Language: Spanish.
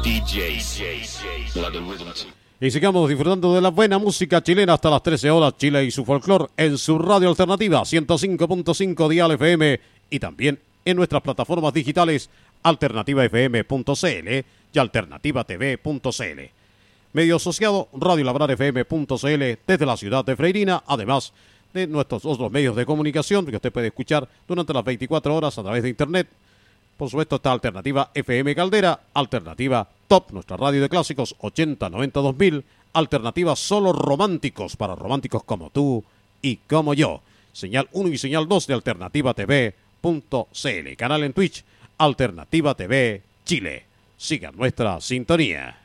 Y sigamos disfrutando de la buena música chilena hasta las 13 horas. Chile y su folclor en su radio alternativa 105.5 dial FM y también en nuestras plataformas digitales alternativafm.cl y alternativatv.cl. Medio asociado radiolabrarfm.cl desde la ciudad de Freirina, además de nuestros otros medios de comunicación que usted puede escuchar durante las 24 horas a través de internet. Por supuesto está Alternativa FM Caldera, Alternativa Top, nuestra radio de clásicos 80, 90, 2000, Alternativa Solo Románticos para románticos como tú y como yo. Señal 1 y señal 2 de alternativatv.cl. Canal en Twitch, Alternativa TV Chile. Siga nuestra sintonía.